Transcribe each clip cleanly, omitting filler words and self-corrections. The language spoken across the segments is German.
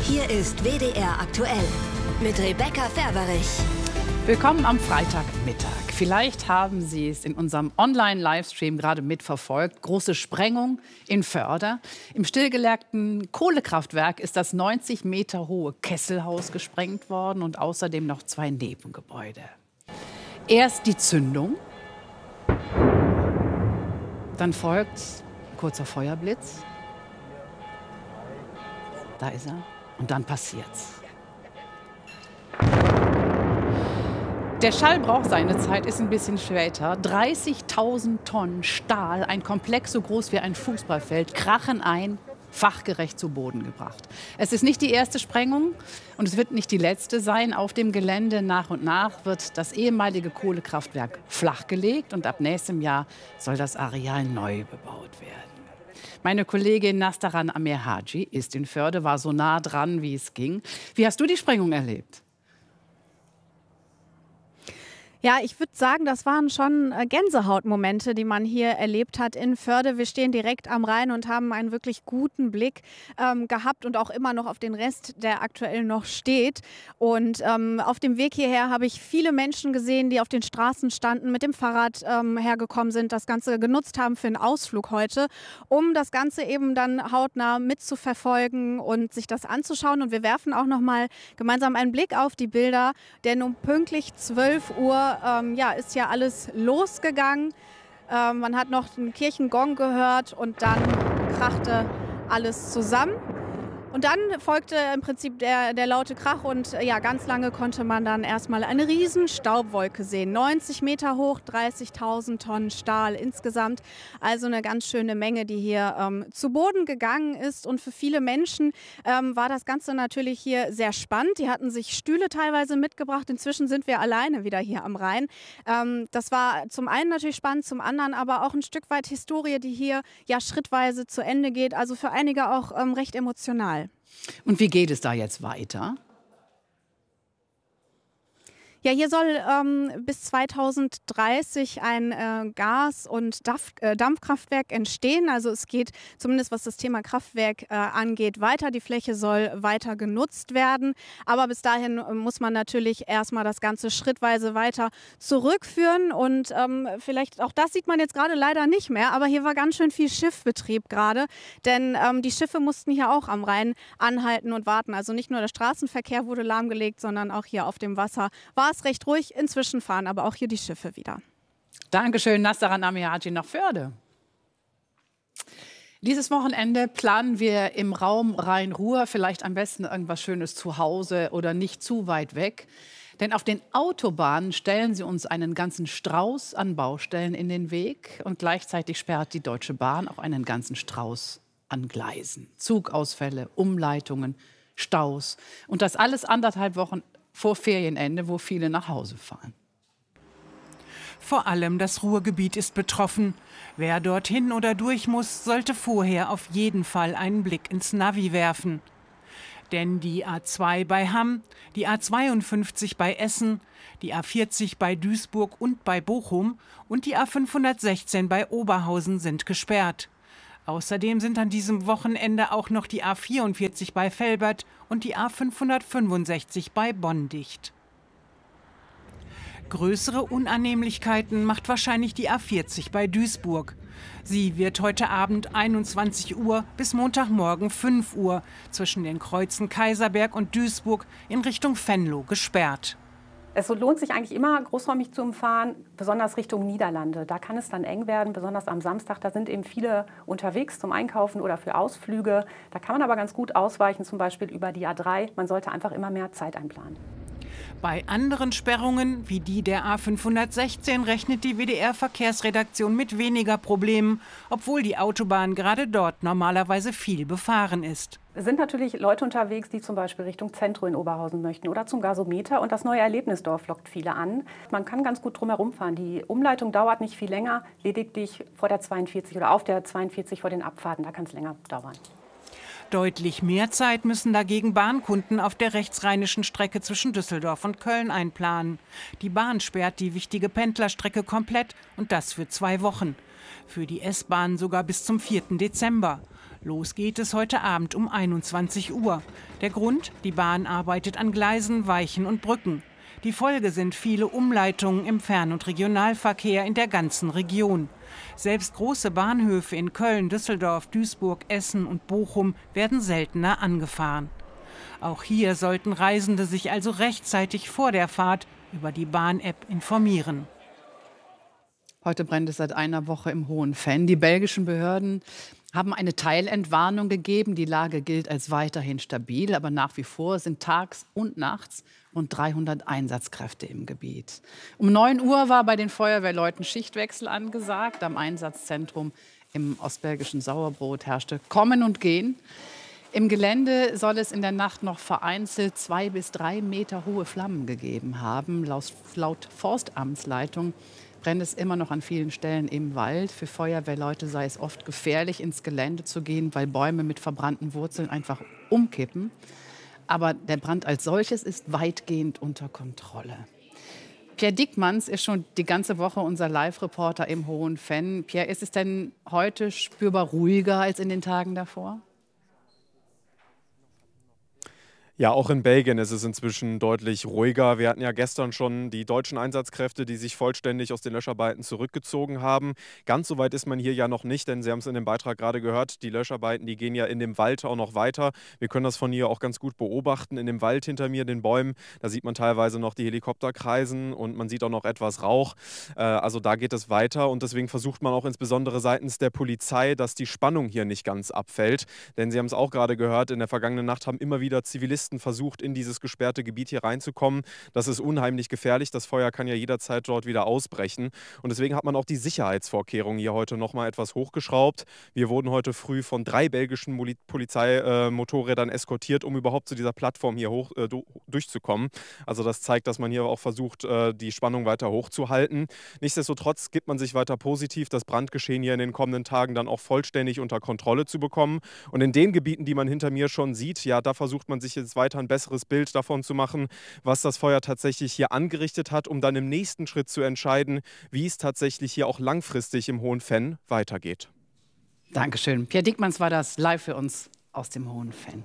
Hier ist WDR aktuell mit Rebecca Ferberich. Willkommen am Freitagmittag. Vielleicht haben Sie es in unserem Online-Livestream gerade mitverfolgt. Große Sprengung in Vörde. Im stillgelegten Kohlekraftwerk ist das 90 Meter hohe Kesselhaus gesprengt worden und außerdem noch 2 Nebengebäude. Erst die Zündung, dann folgt ein kurzer Feuerblitz. Da ist er. Und dann passiert's. Der Schall braucht seine Zeit, ist ein bisschen später. 30.000 Tonnen Stahl, ein Komplex so groß wie ein Fußballfeld, krachen ein, fachgerecht zu Boden gebracht. Es ist nicht die erste Sprengung und es wird nicht die letzte sein. Auf dem Gelände nach und nach wird das ehemalige Kohlekraftwerk flachgelegt und ab nächstem Jahr soll das Areal neu bebaut werden. Meine Kollegin Nastaran Amirhaji ist in Vörde, war so nah dran, wie es ging. Wie hast du die Sprengung erlebt? Ja, ich würde sagen, das waren schon Gänsehautmomente, die man hier erlebt hat in Vörde. Wir stehen direkt am Rhein und haben einen wirklich guten Blick gehabt und auch immer noch auf den Rest, der aktuell noch steht. Und auf dem Weg hierher habe ich viele Menschen gesehen, die auf den Straßen standen, mit dem Fahrrad hergekommen sind, das Ganze genutzt haben für einen Ausflug heute, um das Ganze eben dann hautnah mitzuverfolgen und sich das anzuschauen. Und wir werfen auch noch mal gemeinsam einen Blick auf die Bilder, denn um pünktlich 12 Uhr ist ja alles losgegangen. Man hat noch den Kirchengong gehört und dann krachte alles zusammen. Und dann folgte im Prinzip der laute Krach und ja, ganz lange konnte man dann erstmal eine riesen Staubwolke sehen. 90 Meter hoch, 30.000 Tonnen Stahl insgesamt. Also eine ganz schöne Menge, die hier zu Boden gegangen ist. Und für viele Menschen war das Ganze natürlich hier sehr spannend. Die hatten sich Stühle teilweise mitgebracht. Inzwischen sind wir alleine wieder hier am Rhein. Das war zum einen natürlich spannend, zum anderen aber auch ein Stück weit Historie, die hier ja schrittweise zu Ende geht. Also für einige auch recht emotional. Und wie geht es da jetzt weiter? Ja, hier soll bis 2030 ein Gas- und Dampfkraftwerk entstehen. Also es geht zumindest, was das Thema Kraftwerk angeht, weiter. Die Fläche soll weiter genutzt werden. Aber bis dahin muss man natürlich erstmal das Ganze schrittweise weiter zurückführen. Und vielleicht auch das sieht man jetzt gerade leider nicht mehr. Aber hier war ganz schön viel Schiffbetrieb gerade. Denn die Schiffe mussten hier auch am Rhein anhalten und warten. Also nicht nur der Straßenverkehr wurde lahmgelegt, sondern auch hier auf dem Wasser war es recht ruhig. Inzwischen fahren aber auch hier die Schiffe wieder. Dankeschön, Nastaran Amirhaji nach Vörde. Dieses Wochenende planen wir im Raum Rhein-Ruhr vielleicht am besten irgendwas Schönes zu Hause oder nicht zu weit weg. Denn auf den Autobahnen stellen sie uns einen ganzen Strauß an Baustellen in den Weg. Und gleichzeitig sperrt die Deutsche Bahn auch einen ganzen Strauß an Gleisen. Zugausfälle, Umleitungen, Staus. Und das alles 1,5 Wochen vor Ferienende, wo viele nach Hause fahren. Vor allem das Ruhrgebiet ist betroffen. Wer dorthin oder durch muss, sollte vorher auf jeden Fall einen Blick ins Navi werfen. Denn die A2 bei Hamm, die A52 bei Essen, die A40 bei Duisburg und bei Bochum und die A516 bei Oberhausen sind gesperrt. Außerdem sind an diesem Wochenende auch noch die A44 bei Velbert und die A565 bei Bonn dicht. Größere Unannehmlichkeiten macht wahrscheinlich die A40 bei Duisburg. Sie wird heute Abend 21 Uhr bis Montagmorgen 5 Uhr zwischen den Kreuzen Kaiserberg und Duisburg in Richtung Venlo gesperrt. Es lohnt sich eigentlich immer, großräumig zu umfahren, besonders Richtung Niederlande. Da kann es dann eng werden, besonders am Samstag. Da sind eben viele unterwegs zum Einkaufen oder für Ausflüge. Da kann man aber ganz gut ausweichen, zum Beispiel über die A3. Man sollte einfach immer mehr Zeit einplanen. Bei anderen Sperrungen, wie die der A516, rechnet die WDR-Verkehrsredaktion mit weniger Problemen, obwohl die Autobahn gerade dort normalerweise viel befahren ist. Es sind natürlich Leute unterwegs, die zum Beispiel Richtung Zentrum in Oberhausen möchten oder zum Gasometer. Und das neue Erlebnisdorf lockt viele an. Man kann ganz gut drumherum fahren. Die Umleitung dauert nicht viel länger, lediglich vor der 42 oder auf der 42 vor den Abfahrten. Da kann es länger dauern. Deutlich mehr Zeit müssen dagegen Bahnkunden auf der rechtsrheinischen Strecke zwischen Düsseldorf und Köln einplanen. Die Bahn sperrt die wichtige Pendlerstrecke komplett und das für 2 Wochen. Für die S-Bahn sogar bis zum 4. Dezember. Los geht es heute Abend um 21 Uhr. Der Grund? Die Bahn arbeitet an Gleisen, Weichen und Brücken. Die Folge sind viele Umleitungen im Fern- und Regionalverkehr in der ganzen Region. Selbst große Bahnhöfe in Köln, Düsseldorf, Duisburg, Essen und Bochum werden seltener angefahren. Auch hier sollten Reisende sich also rechtzeitig vor der Fahrt über die Bahn-App informieren. Heute brennt es seit einer Woche im Hohen Venn. Die belgischen Behörden haben eine Teilentwarnung gegeben. Die Lage gilt als weiterhin stabil, aber nach wie vor sind tags und nachts rund 300 Einsatzkräfte im Gebiet. Um 9 Uhr war bei den Feuerwehrleuten Schichtwechsel angesagt. Am Einsatzzentrum im ostbelgischen Sauerbrot herrschte Kommen und Gehen. Im Gelände soll es in der Nacht noch vereinzelt 2 bis 3 Meter hohe Flammen gegeben haben. Laut Forstamtsleitung brennt es immer noch an vielen Stellen im Wald. Für Feuerwehrleute sei es oft gefährlich, ins Gelände zu gehen, weil Bäume mit verbrannten Wurzeln einfach umkippen. Aber der Brand als solches ist weitgehend unter Kontrolle. Pierre Diekmanns ist schon die ganze Woche unser Live-Reporter im Hohen Venn. Pierre, ist es denn heute spürbar ruhiger als in den Tagen davor? Ja, auch in Belgien ist es inzwischen deutlich ruhiger. Wir hatten ja gestern schon die deutschen Einsatzkräfte, die sich vollständig aus den Löscharbeiten zurückgezogen haben. Ganz so weit ist man hier ja noch nicht, denn Sie haben es in dem Beitrag gerade gehört, die Löscharbeiten, die gehen ja in dem Wald auch noch weiter. Wir können das von hier auch ganz gut beobachten. In dem Wald hinter mir, den Bäumen, da sieht man teilweise noch die Helikopter kreisen und man sieht auch noch etwas Rauch. Also da geht es weiter und deswegen versucht man auch insbesondere seitens der Polizei, dass die Spannung hier nicht ganz abfällt. Denn Sie haben es auch gerade gehört, in der vergangenen Nacht haben immer wieder Zivilisten versucht, in dieses gesperrte Gebiet hier reinzukommen. Das ist unheimlich gefährlich. Das Feuer kann ja jederzeit dort wieder ausbrechen. Und deswegen hat man auch die Sicherheitsvorkehrungen hier heute noch mal etwas hochgeschraubt. Wir wurden heute früh von 3 belgischen Polizeimotorrädern eskortiert, um überhaupt zu dieser Plattform hier durchzukommen. Also das zeigt, dass man hier auch versucht, die Spannung weiter hochzuhalten. Nichtsdestotrotz gibt man sich weiter positiv, das Brandgeschehen hier in den kommenden Tagen dann auch vollständig unter Kontrolle zu bekommen. Und in den Gebieten, die man hinter mir schon sieht, ja, da versucht man sich jetzt weiter ein besseres Bild davon zu machen, was das Feuer tatsächlich hier angerichtet hat, um dann im nächsten Schritt zu entscheiden, wie es tatsächlich hier auch langfristig im Hohen Venn weitergeht. Dankeschön. Pierre Diekmanns war das live für uns aus dem Hohen Venn.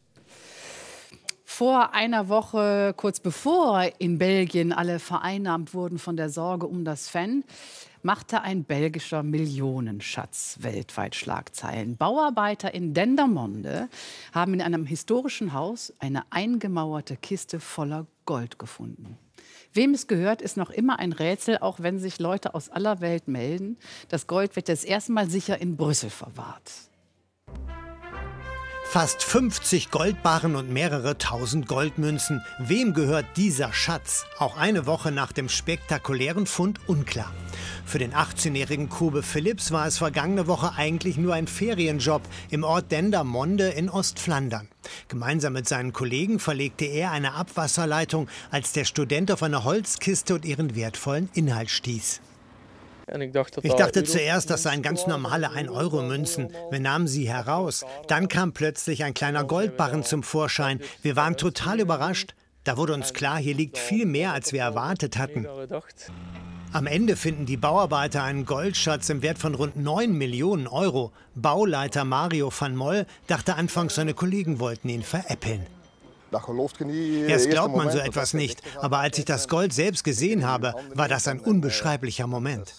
Vor einer Woche, kurz bevor in Belgien alle vereinnahmt wurden von der Sorge um das Venn, machte ein belgischer Millionenschatz weltweit Schlagzeilen. Bauarbeiter in Dendermonde haben in einem historischen Haus eine eingemauerte Kiste voller Gold gefunden. Wem es gehört, ist noch immer ein Rätsel, auch wenn sich Leute aus aller Welt melden. Das Gold wird jetzt erstmal sicher in Brüssel verwahrt. Fast 50 Goldbarren und mehrere tausend Goldmünzen. Wem gehört dieser Schatz? Auch eine Woche nach dem spektakulären Fund unklar. Für den 18-jährigen Kobe Philips war es vergangene Woche eigentlich nur ein Ferienjob im Ort Dendermonde in Ostflandern. Gemeinsam mit seinen Kollegen verlegte er eine Abwasserleitung, als der Student auf eine Holzkiste und ihren wertvollen Inhalt stieß. Ich dachte zuerst, das seien ganz normale 1-Euro-Münzen. Wir nahmen sie heraus. Dann kam plötzlich ein kleiner Goldbarren zum Vorschein. Wir waren total überrascht. Da wurde uns klar, hier liegt viel mehr, als wir erwartet hatten. Am Ende finden die Bauarbeiter einen Goldschatz im Wert von rund 9 Millionen Euro. Bauleiter Mario van Moll dachte anfangs, seine Kollegen wollten ihn veräppeln. Erst glaubt man so etwas nicht, aber als ich das Gold selbst gesehen habe, war das ein unbeschreiblicher Moment.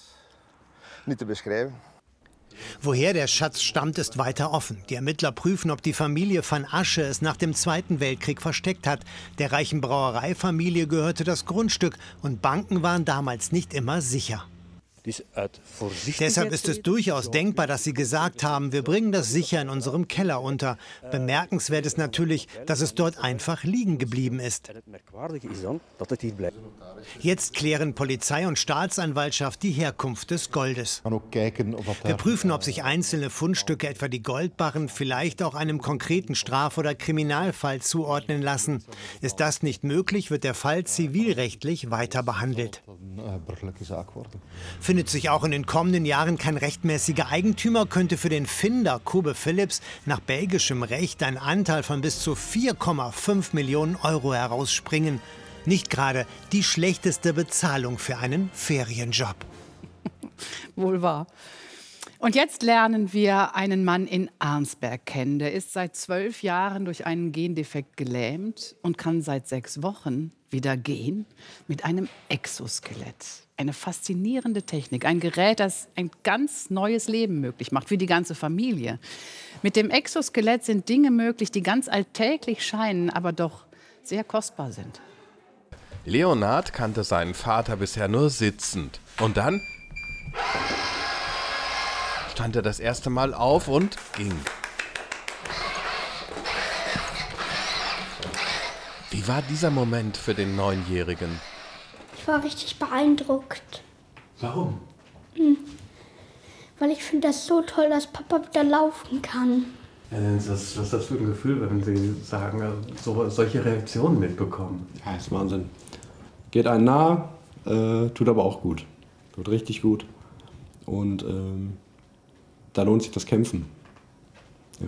Woher der Schatz stammt, ist weiter offen. Die Ermittler prüfen, ob die Familie van Asche es nach dem Zweiten Weltkrieg versteckt hat. Der reichen Brauereifamilie gehörte das Grundstück und Banken waren damals nicht immer sicher. Deshalb ist es durchaus denkbar, dass sie gesagt haben, wir bringen das sicher in unserem Keller unter. Bemerkenswert ist natürlich, dass es dort einfach liegen geblieben ist. Jetzt klären Polizei und Staatsanwaltschaft die Herkunft des Goldes. Wir prüfen, ob sich einzelne Fundstücke, etwa die Goldbarren, vielleicht auch einem konkreten Straf- oder Kriminalfall zuordnen lassen. Ist das nicht möglich, wird der Fall zivilrechtlich weiter behandelt. Findet sich auch in den kommenden Jahren kein rechtmäßiger Eigentümer, könnte für den Finder Kobe Philips nach belgischem Recht ein Anteil von bis zu 4,5 Millionen Euro herausspringen. Nicht gerade die schlechteste Bezahlung für einen Ferienjob. Wohl wahr. Und jetzt lernen wir einen Mann in Arnsberg kennen. Der ist seit 12 Jahren durch einen Gendefekt gelähmt und kann seit 6 Wochen wieder gehen mit einem Exoskelett. Eine faszinierende Technik, ein Gerät, das ein ganz neues Leben möglich macht für die ganze Familie. Mit dem Exoskelett sind Dinge möglich, die ganz alltäglich scheinen, aber doch sehr kostbar sind. Leonhard kannte seinen Vater bisher nur sitzend. Und dann stand er das erste Mal auf und ging. Wie war dieser Moment für den 9-Jährigen? Ich war richtig beeindruckt. Warum? Weil ich finde das so toll, dass Papa wieder laufen kann. Ja, was ist das für ein Gefühl, wenn Sie sagen, solche Reaktionen mitbekommen? Ja, das ist Wahnsinn. Geht einem nah, tut aber auch gut. Tut richtig gut. Und da lohnt sich das Kämpfen. Ja.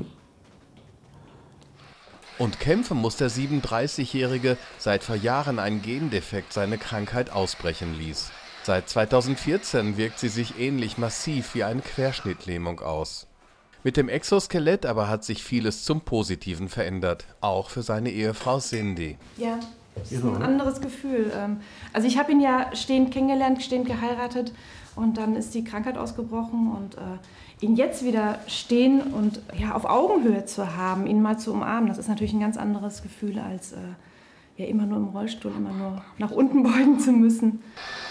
Und kämpfen muss der 37-Jährige, seit vor Jahren ein Gendefekt seine Krankheit ausbrechen ließ. Seit 2014 wirkt sie sich ähnlich massiv wie eine Querschnittlähmung aus. Mit dem Exoskelett aber hat sich vieles zum Positiven verändert, auch für seine Ehefrau Cindy. Ja, das ist ein anderes Gefühl. Also ich habe ihn ja stehend kennengelernt, stehend geheiratet und dann ist die Krankheit ausgebrochen und ihn jetzt wieder stehen und ja, auf Augenhöhe zu haben, ihn mal zu umarmen, das ist natürlich ein ganz anderes Gefühl, als ja, immer nur im Rollstuhl, immer nur nach unten beugen zu müssen.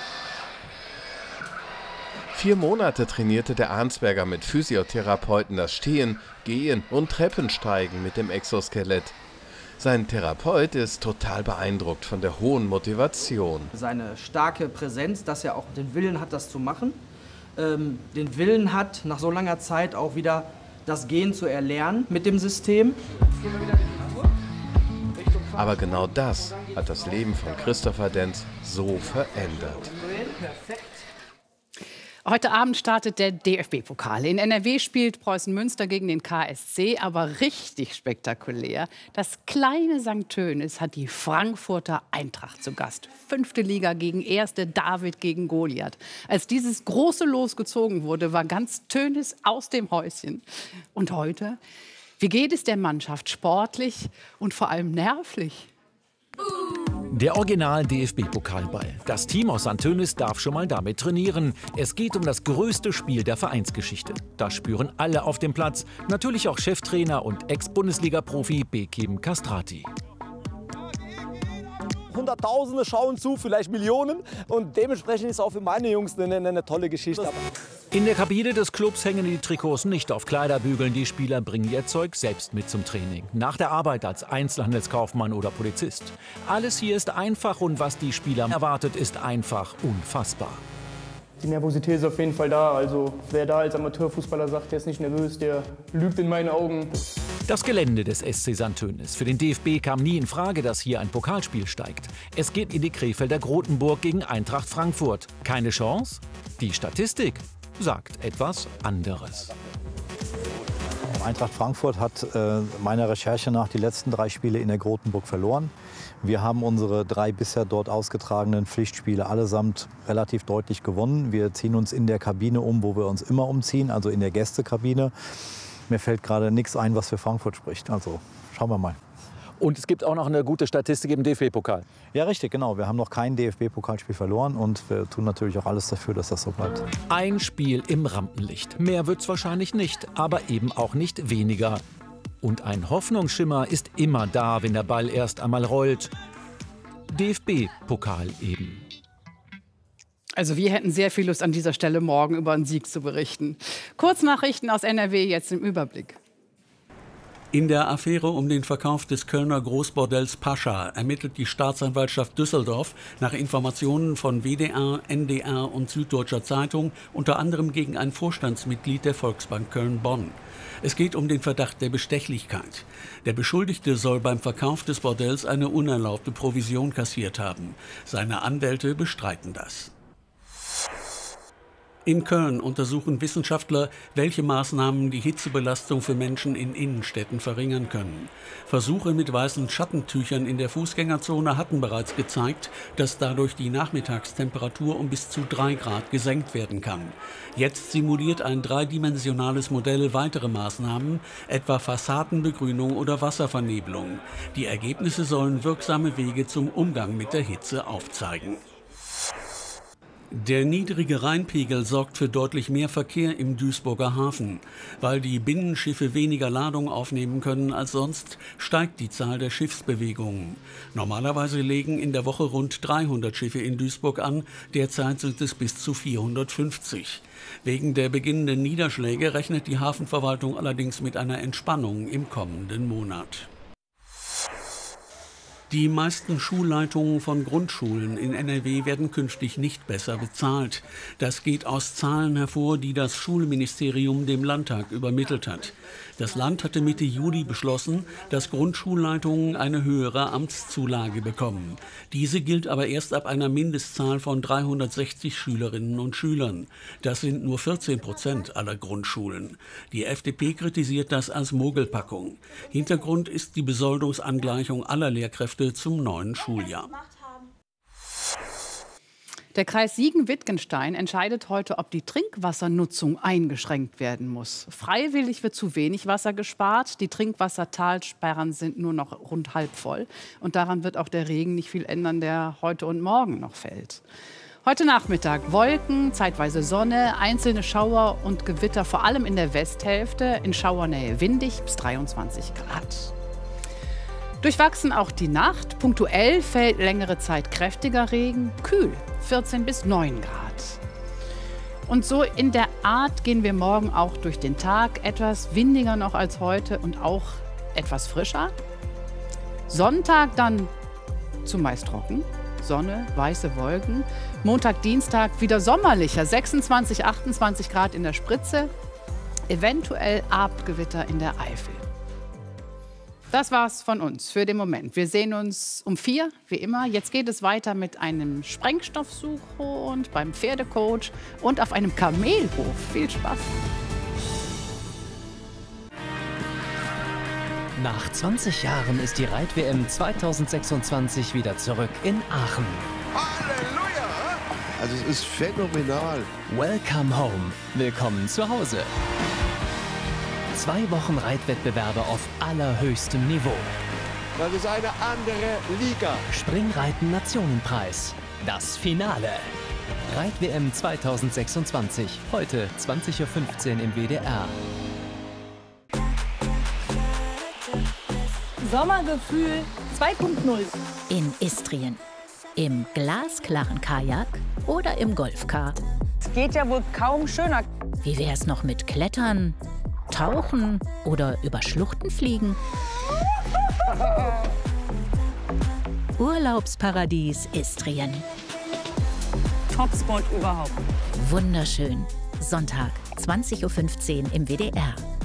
4 Monate trainierte der Arnsberger mit Physiotherapeuten das Stehen, Gehen und Treppensteigen mit dem Exoskelett. Sein Therapeut ist total beeindruckt von der hohen Motivation. Seine starke Präsenz, dass er auch den Willen hat, das zu machen. Den Willen hat, nach so langer Zeit auch wieder das Gehen zu erlernen mit dem System. Aber genau das hat das Leben von Christopher Denz so verändert. Heute Abend startet der DFB-Pokal. In NRW spielt Preußen Münster gegen den KSC, aber richtig spektakulär. Das kleine St. Tönnies hat die Frankfurter Eintracht zu Gast. 5. Liga gegen 1. David gegen Goliath. Als dieses große Los gezogen wurde, war ganz Tönnies aus dem Häuschen. Und heute? Wie geht es der Mannschaft sportlich und vor allem nervlich? Der Original-DFB-Pokalball. Das Team aus St. Tönnies darf schon mal damit trainieren. Es geht um das größte Spiel der Vereinsgeschichte. Das spüren alle auf dem Platz. Natürlich auch Cheftrainer und Ex-Bundesliga-Profi Bekim Castrati. Hunderttausende schauen zu, vielleicht Millionen. Und dementsprechend ist auch für meine Jungs eine tolle Geschichte. In der Kabine des Clubs hängen die Trikots nicht auf Kleiderbügeln. Die Spieler bringen ihr Zeug selbst mit zum Training. Nach der Arbeit als Einzelhandelskaufmann oder Polizist. Alles hier ist einfach und was die Spieler erwartet, ist einfach unfassbar. Die Nervosität ist auf jeden Fall da. Also wer da als Amateurfußballer sagt, der ist nicht nervös, der lügt in meinen Augen. Das Gelände des SC St. Tönnies. Für den DFB kam nie in Frage, dass hier ein Pokalspiel steigt. Es geht in die Krefelder Grotenburg gegen Eintracht Frankfurt. Keine Chance? Die Statistik sagt etwas anderes. Eintracht Frankfurt hat meiner Recherche nach die letzten 3 Spiele in der Grotenburg verloren. Wir haben unsere 3 bisher dort ausgetragenen Pflichtspiele allesamt relativ deutlich gewonnen. Wir ziehen uns in der Kabine um, wo wir uns immer umziehen, also in der Gästekabine. Mir fällt gerade nichts ein, was für Frankfurt spricht. Also schauen wir mal. Und es gibt auch noch eine gute Statistik im DFB-Pokal. Ja, richtig, genau. Wir haben noch kein DFB-Pokalspiel verloren und wir tun natürlich auch alles dafür, dass das so bleibt. Ein Spiel im Rampenlicht. Mehr wird's wahrscheinlich nicht, aber eben auch nicht weniger. Und ein Hoffnungsschimmer ist immer da, wenn der Ball erst einmal rollt. DFB-Pokal eben. Also wir hätten sehr viel Lust, an dieser Stelle morgen über einen Sieg zu berichten. Kurznachrichten aus NRW jetzt im Überblick. In der Affäre um den Verkauf des Kölner Großbordells Pascha ermittelt die Staatsanwaltschaft Düsseldorf nach Informationen von WDR, NDR und Süddeutscher Zeitung unter anderem gegen ein Vorstandsmitglied der Volksbank Köln-Bonn. Es geht um den Verdacht der Bestechlichkeit. Der Beschuldigte soll beim Verkauf des Bordells eine unerlaubte Provision kassiert haben. Seine Anwälte bestreiten das. In Köln untersuchen Wissenschaftler, welche Maßnahmen die Hitzebelastung für Menschen in Innenstädten verringern können. Versuche mit weißen Schattentüchern in der Fußgängerzone hatten bereits gezeigt, dass dadurch die Nachmittagstemperatur um bis zu 3 Grad gesenkt werden kann. Jetzt simuliert ein dreidimensionales Modell weitere Maßnahmen, etwa Fassadenbegrünung oder Wasservernebelung. Die Ergebnisse sollen wirksame Wege zum Umgang mit der Hitze aufzeigen. Der niedrige Rheinpegel sorgt für deutlich mehr Verkehr im Duisburger Hafen. Weil die Binnenschiffe weniger Ladung aufnehmen können als sonst, steigt die Zahl der Schiffsbewegungen. Normalerweise legen in der Woche rund 300 Schiffe in Duisburg an, derzeit sind es bis zu 450. Wegen der beginnenden Niederschläge rechnet die Hafenverwaltung allerdings mit einer Entspannung im kommenden Monat. Die meisten Schulleitungen von Grundschulen in NRW werden künftig nicht besser bezahlt. Das geht aus Zahlen hervor, die das Schulministerium dem Landtag übermittelt hat. Das Land hatte Mitte Juli beschlossen, dass Grundschulleitungen eine höhere Amtszulage bekommen. Diese gilt aber erst ab einer Mindestzahl von 360 Schülerinnen und Schülern. Das sind nur 14% aller Grundschulen. Die FDP kritisiert das als Mogelpackung. Hintergrund ist die Besoldungsangleichung aller Lehrkräfte zum neuen Schuljahr. Der Kreis Siegen-Wittgenstein entscheidet heute, ob die Trinkwassernutzung eingeschränkt werden muss. Freiwillig wird zu wenig Wasser gespart. Die Trinkwassertalsperren sind nur noch rund halb voll. Und daran wird auch der Regen nicht viel ändern, der heute und morgen noch fällt. Heute Nachmittag Wolken, zeitweise Sonne, einzelne Schauer und Gewitter, vor allem in der Westhälfte. In Schauernähe windig bis 23 Grad. Durchwachsen auch die Nacht. Punktuell fällt längere Zeit kräftiger Regen. Kühl, 14 bis 9 Grad. Und so in der Art gehen wir morgen auch durch den Tag. Etwas windiger noch als heute und auch etwas frischer. Sonntag dann zumeist trocken. Sonne, weiße Wolken. Montag, Dienstag wieder sommerlicher. 26, 28 Grad in der Spritze. Eventuell Abendgewitter in der Eifel. Das war's von uns für den Moment. Wir sehen uns um 4, wie immer. Jetzt geht es weiter mit einem Sprengstoffsuchhund, beim Pferdecoach und auf einem Kamelhof. Viel Spaß! Nach 20 Jahren ist die Reit-WM 2026 wieder zurück in Aachen. Halleluja! Also es ist phänomenal. Welcome home. Willkommen zu Hause. 2 Wochen Reitwettbewerbe auf allerhöchstem Niveau. Das ist eine andere Liga. Springreiten Nationenpreis. Das Finale. Reit-WM 2026. Heute 20:15 Uhr im WDR. Sommergefühl 2.0. In Istrien. Im glasklaren Kajak oder im Golfcar. Es geht ja wohl kaum schöner. Wie wär's noch mit Klettern, Tauchen oder über Schluchten fliegen? Urlaubsparadies Istrien. Topspot überhaupt. Wunderschön. Sonntag, 20:15 Uhr im WDR.